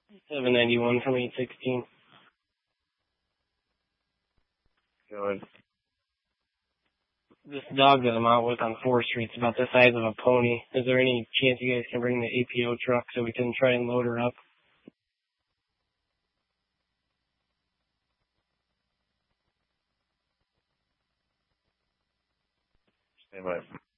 791 from 816. Good. This dog that I'm out with on 4th Street is about the size of a pony. Is there any chance you guys can bring the APO truck so we can try and load her up? Stand by.